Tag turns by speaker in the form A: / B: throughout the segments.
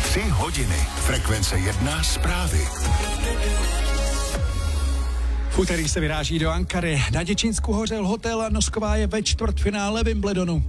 A: 3 hodiny. Frekvence 1 zprávy.
B: V úterý se vyráží do Ankary. Na Děčínsku hořel hotel a Nosková je ve čtvrtfinále Wimbledonu.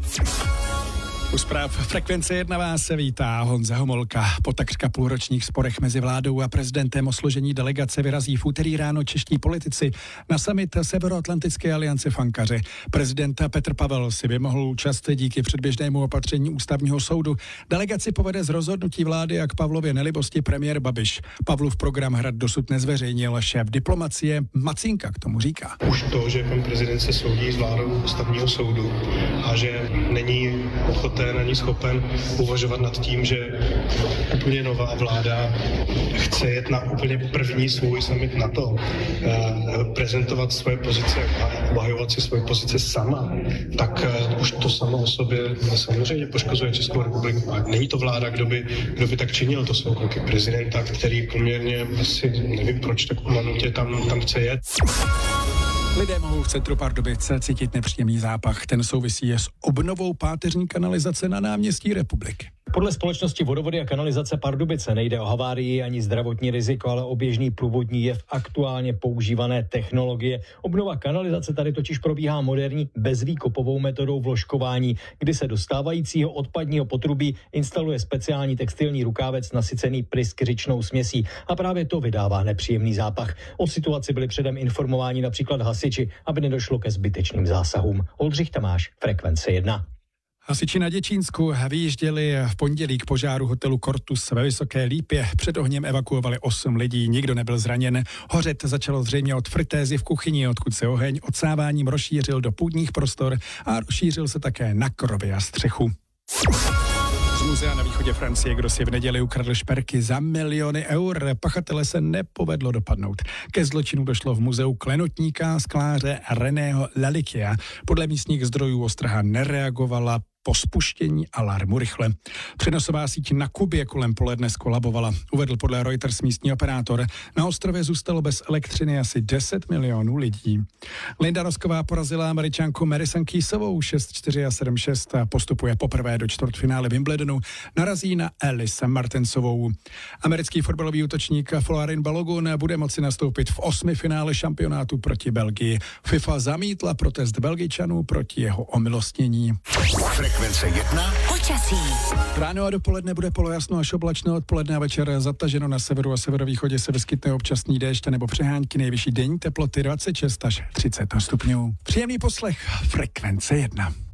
B: U zpráv Frekvence 1 vás se vítá Honza Homolka. Po takřka půlročních sporech mezi vládou a prezidentem o složení delegace vyrazí v úterý ráno čeští politici na summit Severoatlantické aliance v Ankaře. Prezident Petr Pavel si vymohl účast díky předběžnému opatření ústavního soudu. Delegaci povede z rozhodnutí vlády a k Pavlově nelibosti premiér Babiš. Pavlův program hrad dosud nezveřejnil. Šéf diplomacie Macínka k tomu říká.
C: Už to, že pan prezident se soudí s vládou ústavního soudu a že není ochoten ani schopen uvažovat nad tím, že úplně nová vláda chce jet na úplně první svůj summit NATO, prezentovat svoje pozice a obhajovat si svoje pozice sama, tak už to samo o sobě samozřejmě poškozuje Českou republiku. A není to vláda, kdo by tak činil, to jsou kroky prezidenta, který poměrně asi nevím proč tak umanutě tam chce jet.
B: Lidé mohou v centru Pardubice cítit nepříjemný zápach. Ten souvisí s obnovou páteřní kanalizace na náměstí Republiky.
D: Podle společnosti Vodovody a kanalizace Pardubice nejde o havárii ani zdravotní riziko, ale o běžný průvodní jev aktuálně používané technologie. Obnova kanalizace tady totiž probíhá moderní bezvýkopovou metodou vložkování, kdy se do stávajícího odpadního potrubí instaluje speciální textilní rukávec nasycený pryskyřičnou směsí a právě to vydává nepříjemný zápach. O situaci byli předem informováni například hasiči, aby nedošlo ke zbytečným zásahům. Oldřich Tamáš, Frekvence 1.
B: Hasiči na Děčínsku vyjížděli v pondělí k požáru hotelu Cortus ve Vysoké Lípě. Před ohněm evakuovali 8 lidí, nikdo nebyl zraněn. Hořet začalo zřejmě od fritézy v kuchyni, odkud se oheň odsáváním rozšířil do půdních prostor a rozšířil se také na krovy a střechu. Z muzea na východě Francie, kdo si v neděli ukradl šperky za miliony eur. Pachatele se nepovedlo dopadnout. Ke zločinu došlo v muzeu klenotníka skláře Reného Lalikia. Podle místních zdrojů ostraha nereagovala po spuštění alarmu rychle. Přenosová síť na Kubě kolem poledne skolabovala. Uvedl podle Reuters místní operátor. Na ostrově zůstalo bez elektřiny asi 10 milionů lidí. Linda Nosková porazila Američanku Madison Keysovou 6-4 a 7-6 a postupuje poprvé do čtvrtfinále Wimbledonu. Narazí na Alice Martensovou. Americký fotbalový útočník Florin Balogun bude moci nastoupit v 8. finále šampionátu proti Belgii. FIFA zamítla protest Belgičanů proti jeho omilostnění.
A: Frekvence 1.
E: Počasí.
B: Ráno a dopoledne bude polojasno až oblačno, odpoledne a večer zataženo. Na severu a severovýchodě se vyskytne občasný déšť nebo přehánky, nejvyšší denní teploty 26 až 30 stupňů. Příjemný poslech Frekvence 1.